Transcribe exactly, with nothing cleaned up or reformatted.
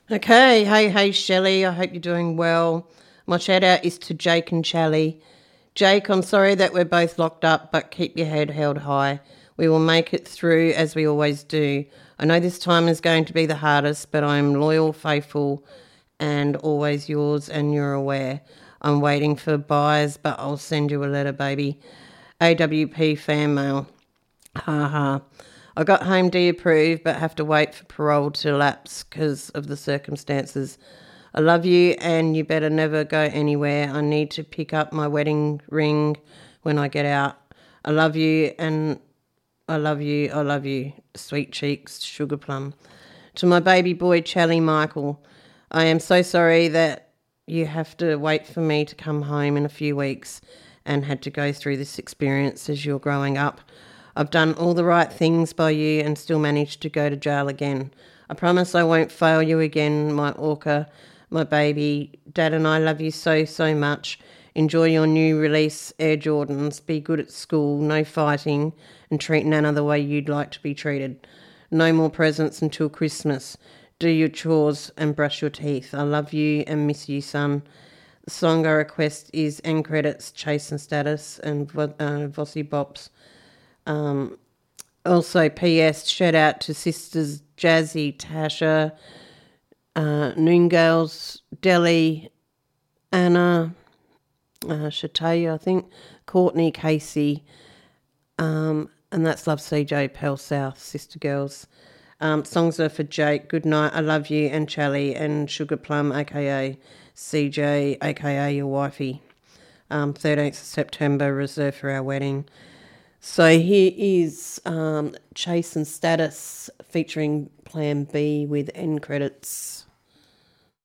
Okay, hey, hey, Shelley, I hope you're doing well. My shout out is to Jake and Charlie. Jake, I'm sorry that we're both locked up, but keep your head held high. We will make it through as we always do. I know this time is going to be the hardest, but I'm loyal, faithful, and always yours, and you're aware. I'm waiting for buys, but I'll send you a letter, baby. A W P fan mail. Ha ha. I got home de-approved but have to wait for parole to lapse because of the circumstances. I love you and you better never go anywhere. I need to pick up my wedding ring when I get out. I love you and I love you, I love you. Sweet cheeks, sugar plum. To my baby boy, Charlie Michael, I am so sorry that you have to wait for me to come home in a few weeks and had to go through this experience as you're growing up. I've done all the right things by you and still managed to go to jail again. I promise I won't fail you again, my orca, my baby. Dad and I love you so, so much. Enjoy your new release Air Jordans. Be good at school, no fighting, and treat Nana the way you'd like to be treated. No more presents until Christmas. Do your chores and brush your teeth. I love you and miss you, son. The song I request is End Credits, Chase and Status, and uh, Vossi Bops. Um, also, P S, shout out to sisters Jazzy, Tasha, uh, Noongales, Delhi, Anna, uh, Shataya, I think, Courtney, Casey, um, and that's Love C J, Pell South, Sister Girls. Um, songs are for Jake, Good Night, I Love You, and Charlie, and Sugar Plum, aka C J, aka your wifey. Um, thirteenth of September, reserved for our wedding. So here is um, Chase and Status featuring Plan B with End Credits.